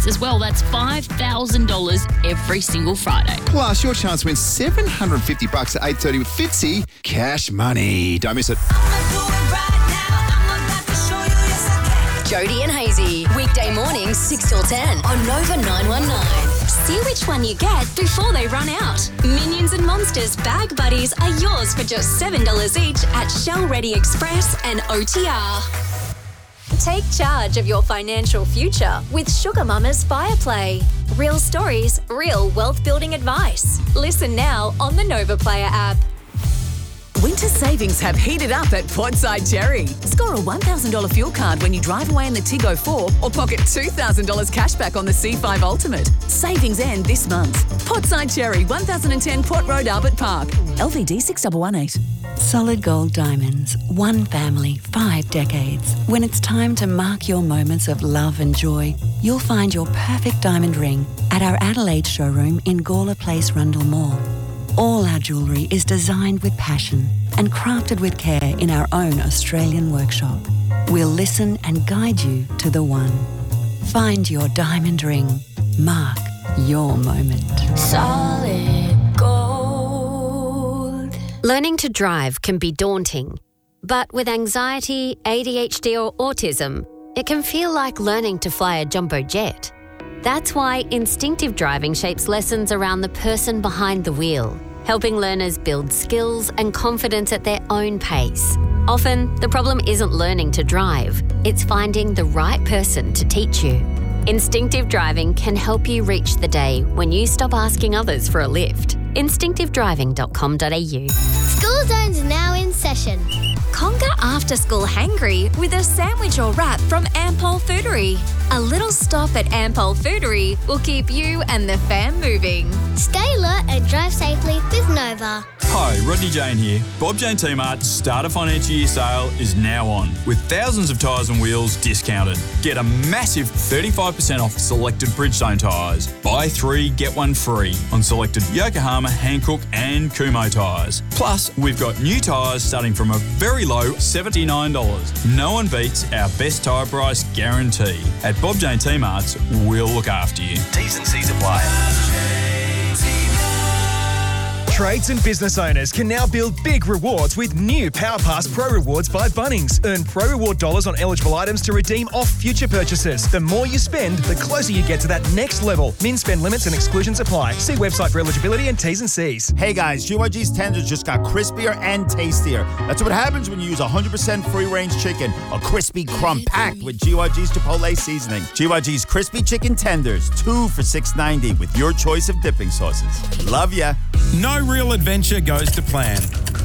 prize as well. That's $5,000 every single Friday. Plus, your chance to win $750 at 8:30 with Fitzy. Cash money. Don't miss it. Jody and Hazy, weekday mornings 6 till 10 on Nova 919. See which one you get before they run out. Minions and Monsters Bag Buddies are yours for just $7 each at Shell Ready Express and OTR. Take charge of your financial future with Sugar Mama's Fireplay. Real stories, real wealth building advice. Listen now on the Nova Player app. Winter savings have heated up at Portside Cherry. Score a $1,000 fuel card when you drive away in the Tiggo 4 or pocket $2,000 cash back on the C5 Ultimate. Savings end this month. Portside Cherry, 1010 Port Road, Albert Park. LVD 6118. Solid Gold Diamonds. One family, 5 decades. When it's time to mark your moments of love and joy, you'll find your perfect diamond ring at our Adelaide showroom in Gawler Place, Rundle Mall. All our jewellery is designed with passion and crafted with care in our own Australian workshop. We'll listen and guide you to the one. Find your diamond ring. Mark your moment. Solid Gold. Learning to drive can be daunting, but with anxiety, ADHD or autism, it can feel like learning to fly a jumbo jet. That's why instinctive driving shapes lessons around the person behind the wheel, helping learners build skills and confidence at their own pace. Often, the problem isn't learning to drive, it's finding the right person to teach you. Instinctive driving can help you reach the day when you stop asking others for a lift. Instinctivedriving.com.au. School Zone's now in session. Conquer after-school hangry with a sandwich or wrap from Ampol Foodery. A little stop at Ampol Foodery will keep you and the fam moving. Stay alert and drive safely with Nova. Hi, Rodney Jane here. Bob Jane T-Mart's Starter Financial Year sale is now on, with thousands of tyres and wheels discounted. Get a massive 35% off selected Bridgestone tyres. Buy 3, get 1 free on selected Yokohama, Hankook and Kumho tyres. Plus, we've got new tyres starting from a very low $79. No one beats our best tyre price guarantee. At Bob Jane T-Mart's, we'll look after you. T's and C's apply. Trades and business owners can now build big rewards with new PowerPass Pro Rewards by Bunnings. Earn Pro Reward dollars on eligible items to redeem off future purchases. The more you spend, the closer you get to that next level. Min spend limits and exclusions apply. See website for eligibility and T's and C's. Hey guys, GYG's tenders just got crispier and tastier. That's what happens when you use 100% free-range chicken, a crispy crumb packed with GYG's Chipotle seasoning. GYG's crispy chicken tenders, 2 for $6.90 with your choice of dipping sauces. Love ya. No real adventure goes to plan.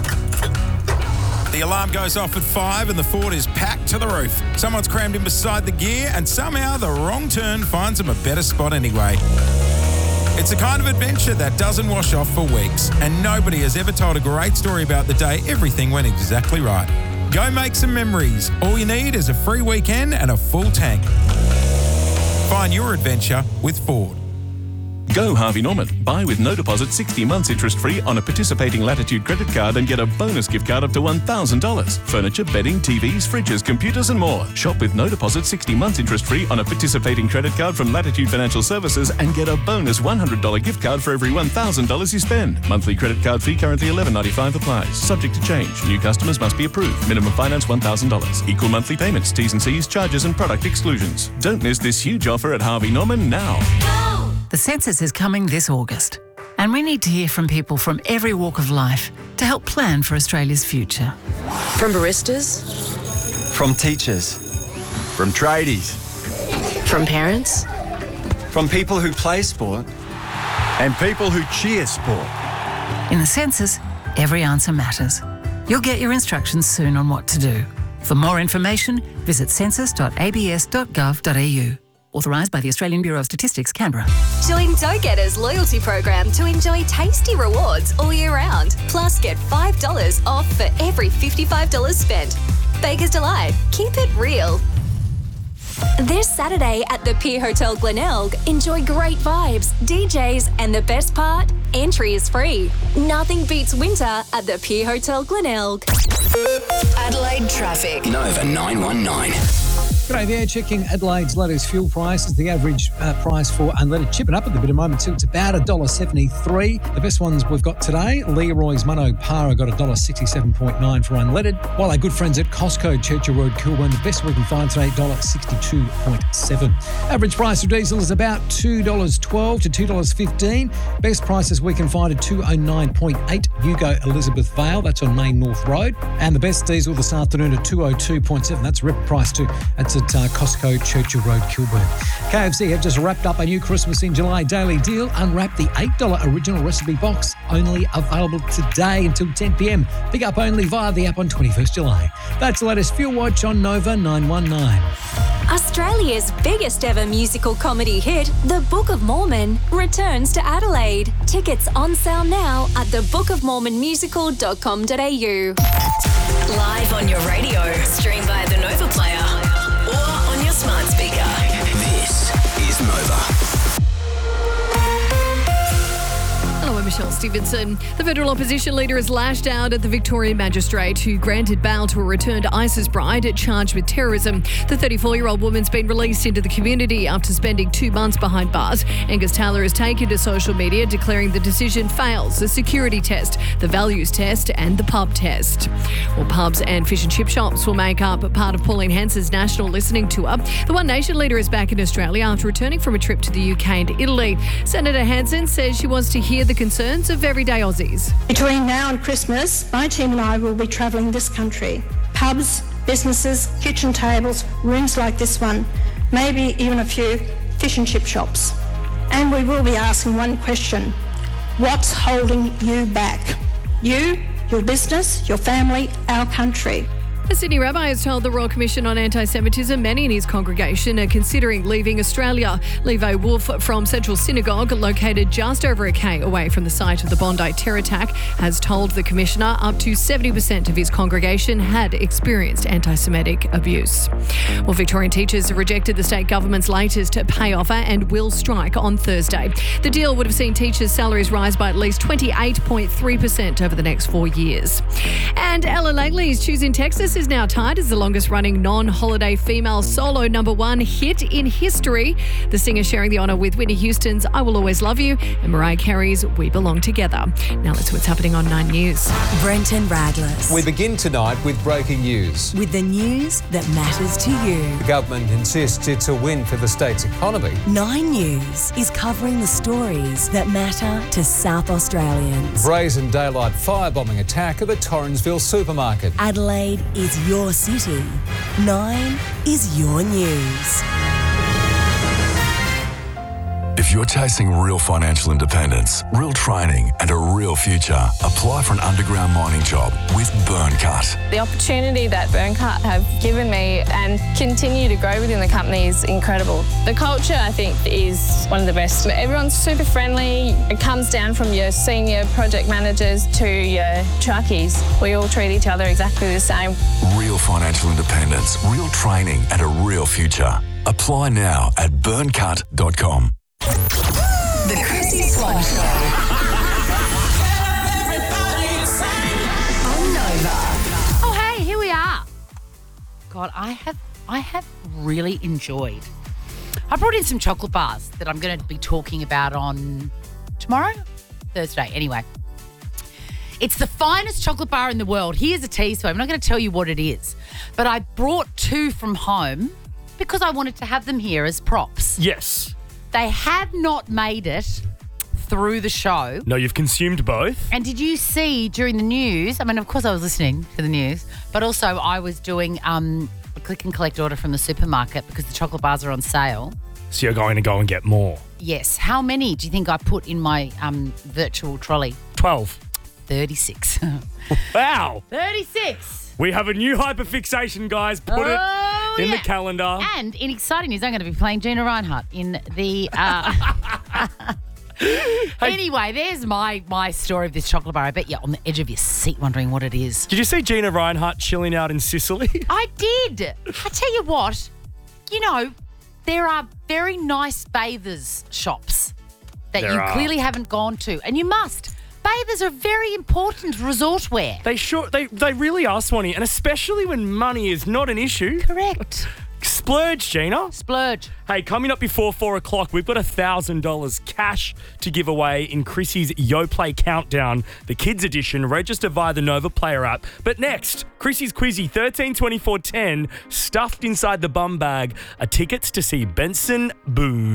The alarm goes off at 5 and the Ford is packed to the roof. Someone's crammed in beside the gear and somehow the wrong turn finds them a better spot anyway. It's the kind of adventure that doesn't wash off for weeks, and nobody has ever told a great story about the day everything went exactly right. Go make some memories. All you need is a free weekend and a full tank. Find your adventure with Ford. Go Harvey Norman. Buy with no deposit 60 months interest-free on a participating Latitude credit card and get a bonus gift card up to $1,000. Furniture, bedding, TVs, fridges, computers and more. Shop with no deposit 60 months interest-free on a participating credit card from Latitude Financial Services and get a bonus $100 gift card for every $1,000 you spend. Monthly credit card fee currently $11.95 applies. Subject to change. New customers must be approved. Minimum finance $1,000. Equal monthly payments. T's and C's, charges and product exclusions. Don't miss this huge offer at Harvey Norman now. The census is coming this August, and we need to hear from people from every walk of life to help plan for Australia's future. From baristas, from teachers, from tradies, from parents, from people who play sport, and people who cheer sport. In the census, every answer matters. You'll get your instructions soon on what to do. For more information, visit census.abs.gov.au. Authorised by the Australian Bureau of Statistics, Canberra. Join Go-Getters loyalty program to enjoy tasty rewards all year round. Plus, get $5 off for every $55 spent. Baker's Delight. Keep it real. This Saturday at the Pier Hotel Glenelg, enjoy great vibes, DJs, and the best part, entry is free. Nothing beats winter at the Pier Hotel Glenelg. Adelaide traffic. Nova 919. G'day there, checking Adelaide's latest fuel prices. The average price for unleaded chipping up at the bit of moment too. It's about $1.73. The best ones we've got today, Leroy's Mono Para got $1.67.9 for unleaded, while our good friends at Costco, Churchill Road, Kilburn, the best we can find today, $1.62.7. Average price of diesel is about $2.12 to $2.15. Best prices we can find at $2.09.8 Yugo Elizabeth Vale, that's on Main North Road. And the best diesel this afternoon at $2.02.7, that's rip price too. That's at Costco, Churchill Road, Kilburn. KFC have just wrapped up a new Christmas in July daily deal. Unwrap the $8 original recipe box, only available today until 10 p.m. Pick up only via the app on 21st July. That's the latest Fuel Watch on Nova 919. Australia's biggest ever musical comedy hit, The Book of Mormon, returns to Adelaide. Tickets on sale now at thebookofmormonmusical.com.au. Live on your radio, stream via the Nova Player or on your smart speaker. This is Nova. Hello, I'm Michelle Stevenson. The federal opposition leader has lashed out at the Victorian magistrate who granted bail to a returned ISIS bride charged with terrorism. The 34-year-old woman's been released into the community after spending 2 months behind bars. Angus Taylor has taken to social media declaring the decision fails the security test, the values test and the pub test. Well, pubs and fish and chip shops will make up part of Pauline Hanson's national listening tour. The One Nation leader is back in Australia after returning from a trip to the UK and Italy. Senator Hanson says she wants to hear the concerns of everyday Aussies. Between now and Christmas, my team and I will be travelling this country. Pubs, businesses, kitchen tables, rooms like this one, maybe even a few fish and chip shops. And we will be asking one question: what's holding you back? You, your business, your family, our country. A Sydney rabbi has told the Royal Commission on Anti-Semitism many in his congregation are considering leaving Australia. Levi Wolf from Central Synagogue, located just over a K away from the site of the Bondi terror attack, has told the Commissioner up to 70% of his congregation had experienced anti-Semitic abuse. Well, Victorian teachers have rejected the state government's latest pay offer and will strike on Thursday. The deal would have seen teachers' salaries rise by at least 28.3% over the next 4 years. And Ella Langley's Choosing Texas is now tied as the longest-running non-holiday female solo #1 hit in history. The singer sharing the honour with Whitney Houston's I Will Always Love You and Mariah Carey's We Belong Together. Now let's see what's happening on 9 News. Brenton Radless. We begin tonight with breaking news. With the news that matters to you. The government insists it's a win for the state's economy. 9 News is covering the stories that matter to South Australians. Brazen daylight firebombing attack of a Torrensville supermarket. Adelaide is your city. 9 is your news. If you're chasing real financial independence, real training and a real future, apply for an underground mining job with Burncut. The opportunity that Burncut have given me and continue to grow within the company is incredible. The culture, I think, is one of the best. Everyone's super friendly. It comes down from your senior project managers to your truckies. We all treat each other exactly the same. Real financial independence, real training and a real future. Apply now at burncut.com. The Chrissy Swan Show. On Nova. Oh, hey, here we are. God, I have really enjoyed. I brought in some chocolate bars that I'm going to be talking about on tomorrow, Thursday. Anyway, it's the finest chocolate bar in the world. Here's a teaspoon. I'm not going to tell you what it is, but I brought 2 from home because I wanted to have them here as props. Yes. They have not made it through the show. No, you've consumed both. And did you see during the news, I mean, of course I was listening to the news, but also I was doing a click and collect order from the supermarket because the chocolate bars are on sale. So you're going to go and get more? Yes. How many do you think I put in my virtual trolley? 12. 36. Wow. 36. We have a new hyperfixation, guys. Put it in the calendar. And in exciting news, I'm going to be playing Gina Reinhardt in the... Anyway, there's my story of this chocolate bar. I bet you're on the edge of your seat wondering what it is. Did you see Gina Reinhardt chilling out in Sicily? I did. I tell you what, there are very nice bathers shops that you clearly haven't gone to, and you must. Bathers are very important resort wear. They really are, Swanee, and especially when money is not an issue. Correct. Splurge, Gina. Splurge. Hey, coming up before 4 o'clock, we've got $1,000 cash to give away in Chrissy's YoPlay Countdown, the kids edition. Register via the Nova Player app. But next, Chrissy's Quizzy 13-24-10, stuffed inside the bum bag are tickets to see Benson Boone.